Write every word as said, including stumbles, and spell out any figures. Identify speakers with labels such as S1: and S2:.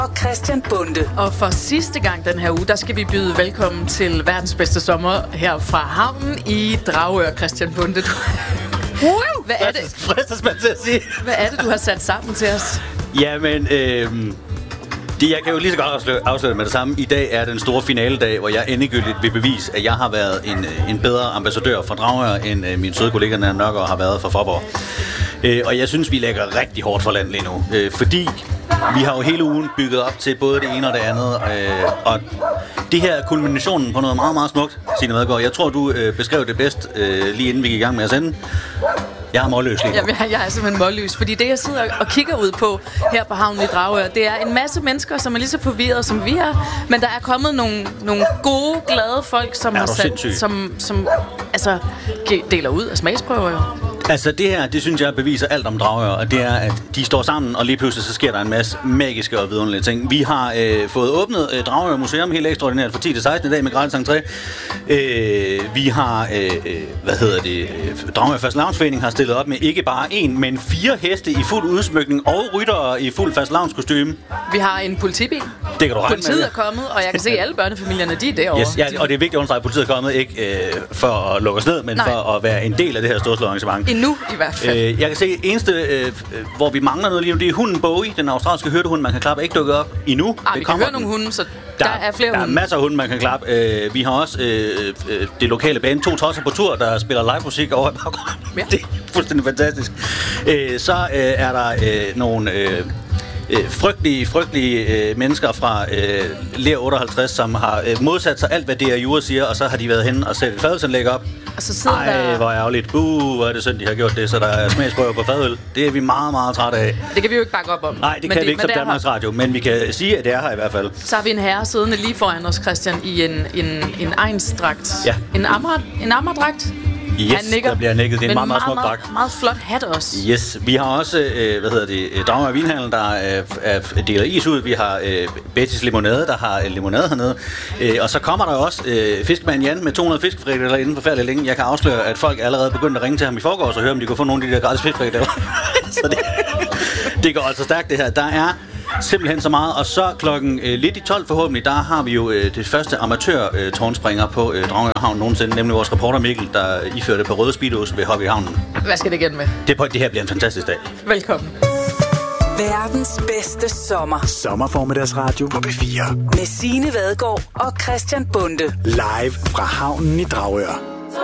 S1: og Christian Bonde.
S2: Og for sidste gang den her uge, der skal vi byde velkommen til verdens bedste sommer her fra havnen i Dragør, Christian Bonde.
S3: Wow!
S2: Hvad er det?
S3: Fristes man til at sige.
S2: Hvad er det, du har sat sammen til os?
S3: Jamen, øh, det, jeg kan jo lige så godt afsløre, afsløre med det samme. I dag er den store finaledag, hvor jeg endegyldigt vil bevise, at jeg har været en, en bedre ambassadør for Dragør, end øh, min søde kollega Nana Nørgaard har været for Faaborg. Øh, og jeg synes, vi lægger rigtig hårdt for land lige nu. Øh, fordi vi har jo hele ugen bygget op til både det ene og det andet. Øh, og det her er kulminationen på noget meget, meget smukt, Signe Vadgaard. Jeg tror, du øh, beskrev det bedst, øh, lige inden vi gik i gang med at sende. Jeg er målløs lige nu.
S2: Jamen, jeg, jeg er simpelthen målløs, fordi det, jeg sidder og kigger ud på her på havnen i Dragør, det er en masse mennesker, som er lige så forvirret, som vi er. Men der er kommet nogle, nogle gode, glade folk, som har sat, som, som altså, deler ud af smagsprøver jo.
S3: Altså det her, det synes jeg beviser alt om Dragør, og det er, at de står sammen, og lige pludselig så sker der en masse magiske og vidunderlige ting. Vi har øh, fået åbnet øh, Dragør Museum helt ekstraordinært fra ti til seksten i dag med gratis entré. Øh, vi har, øh, hvad hedder det, Dragør Fastelavnsforening har stillet op med ikke bare en, men fire heste i fuld udsmykning og ryttere i fuld fastelavnskostyme.
S2: Vi har en politibil.
S3: Det kan du regne med.
S2: Politiet er kommet, og jeg kan se, at alle børnefamilierne, de er derovre.
S3: Yes, ja, og det er vigtigt at understrege, at politiet er kommet ikke øh, for at lukke os ned, men Nej. for at være en del af det her storslåede arrangement.
S2: Endnu i hvert fald.
S3: Øh, jeg kan se, eneste, øh, hvor vi mangler noget lige nu, det er hunden Bowie, den australske hyrdehund, man kan klappe, ikke dukket op endnu.
S2: Ej, vi kan høre nogle hunde, så der, der er flere
S3: der
S2: hunde.
S3: Der er masser af hunde, man kan klappe. Øh, vi har også øh, øh, det lokale band, To Tosser på Tur, der spiller live musik over i baggrunden. Ja. Det er fuldstændig fantastisk. Øh, så øh, er der øh, nogle... Øh, Øh, frygtelige, frygtelige øh, mennesker fra øh, Ler otteoghalvtreds, som har øh, modsat sig alt, hvad D R Jura siger, og så har de været hen og sætte et fadelsanlæg op.
S2: Og så sidder
S3: Ej,
S2: der...
S3: hvor ærgerligt. Buh, hvor er det synd, de har gjort det, så der er smagsprøver på fadøl. Det er vi meget, meget trætte af.
S2: Det kan vi jo ikke bakke op om.
S3: Nej, det kan det, vi ikke som Danmarks Radio, men vi kan sige, at det er her i hvert fald.
S2: Så har vi en herre siddende lige foran os, Christian, i en, en, en egnsdragt.
S3: Ja.
S2: En ammer, en ammerdragt.
S3: Yes, der bliver nikket. Det er en meget, meget smuk
S2: meget,
S3: dragt.
S2: Meget, meget flot hat også.
S3: Yes, vi har også, øh, hvad hedder det, Dragør Vinhandel, der er, er deler is ud. Vi har øh, Bettys Limonade, der har øh, limonade hernede. Øh, og så kommer der også øh, Fiskemand Jan med to hundrede fiskefrikadeller inden for færdig længe. Jeg kan afsløre, at folk er allerede begyndt at ringe til ham i forgårs og høre, om de kunne få nogle af de der gratis fiskefrikadeller. Så det, det går altså stærkt det her. Der er simpelthen så meget, og så klokken øh, lidt i tolv forhåbentlig, der har vi jo øh, det første amatør-tårnspringer øh, på øh, Dragør Havn nogensinde, nemlig vores reporter Mikkel, der iførte på røde speedos ved Hobby Havnen.
S2: Hvad skal det igen med?
S3: Det, på, det her bliver en fantastisk dag.
S2: Velkommen.
S1: Verdens bedste sommer.
S4: Sommerformiddagsradio på P fire.
S1: Med Signe Vadgaard og Christian Bonde.
S4: Live fra havnen i Dragør.